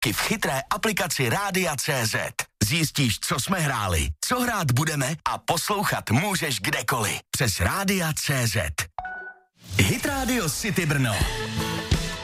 v chytré aplikaci Rádia.cz. Zjistíš, co jsme hráli, co hrát budeme a poslouchat můžeš kdekoliv. Přes Rádia.cz. Hit Radio City Brno.